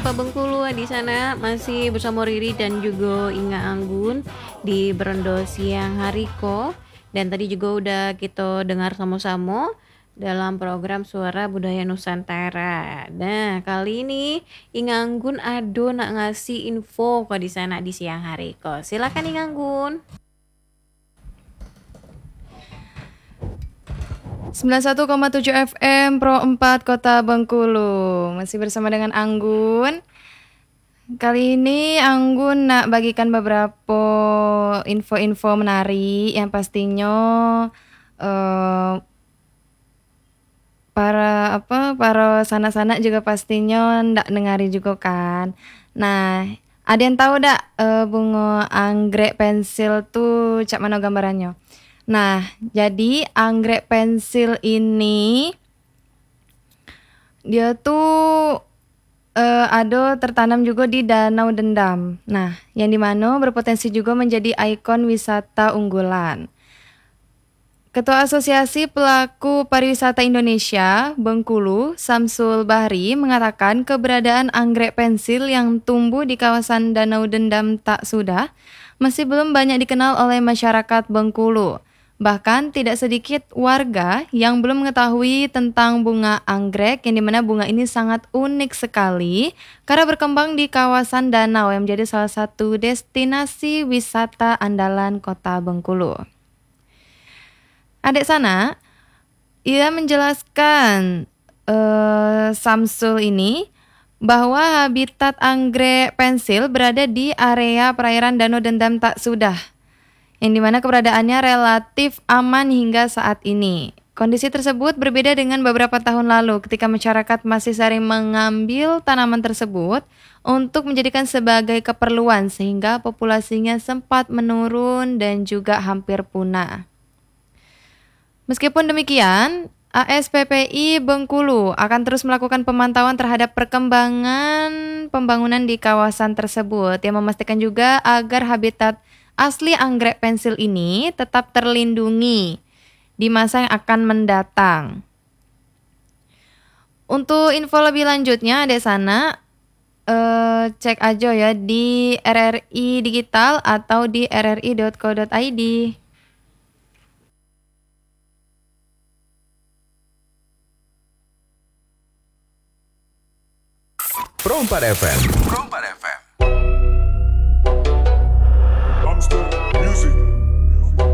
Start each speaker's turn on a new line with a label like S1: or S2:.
S1: Kota Bengkulu di sana masih bersama Riri dan juga Inga Anggun di Berendo Siang Hari Ko. Dan tadi juga udah kita dengar sama-sama dalam program Suara Budaya Nusantara. Nah, kali ini Inga Anggun ado nak ngasih info kok di sana di siang hari ko. Silakan Inga Anggun.
S2: 91,7 FM Pro 4 Kota Bengkulu. Masih bersama dengan Anggun. Kali ini Anggun nak bagikan beberapa info-info menarik yang pastinya para sanak-sanak juga pastinya ndak dengari juga kan. Nah, ada yang tahu ndak bunga anggrek pensil tuh cak mana gambarannya? Nah, jadi anggrek pensil ini dia tuh ada tertanam juga di Danau Dendam. Nah, yang dimana berpotensi juga menjadi ikon wisata unggulan. Ketua Asosiasi Pelaku Pariwisata Indonesia, Bengkulu, Samsul Bahri, mengatakan keberadaan anggrek pensil yang tumbuh di kawasan Danau Dendam tak sudah masih belum banyak dikenal oleh masyarakat Bengkulu. Bahkan tidak sedikit warga yang belum mengetahui tentang bunga anggrek yang dimana bunga ini sangat unik sekali karena berkembang di kawasan danau yang menjadi salah satu destinasi wisata andalan kota Bengkulu. Adik sana, ia menjelaskan Samsul ini bahwa habitat anggrek pensil berada di area perairan Danau Dendam tak sudah, yang dimana keberadaannya relatif aman hingga saat ini. Kondisi tersebut berbeda dengan beberapa tahun lalu ketika masyarakat masih sering mengambil tanaman tersebut untuk menjadikan sebagai keperluan sehingga populasinya sempat menurun dan juga hampir punah. Meskipun demikian, ASPPI Bengkulu akan terus melakukan pemantauan terhadap perkembangan pembangunan di kawasan tersebut yang memastikan juga agar habitat asli anggrek pensil ini tetap terlindungi di masa yang akan mendatang. Untuk info lebih lanjutnya di sana cek aja ya di RRI Digital atau di rri.co.id.
S3: Pro 4 FM.